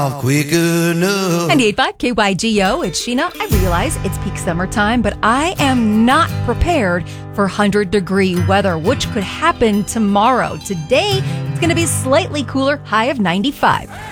quick enough. 98.5 KYGO, it's Sheena. I realize it's peak summertime, but I am not prepared for 100-degree weather, which could happen tomorrow. Today, it's going to be slightly cooler, high of 95.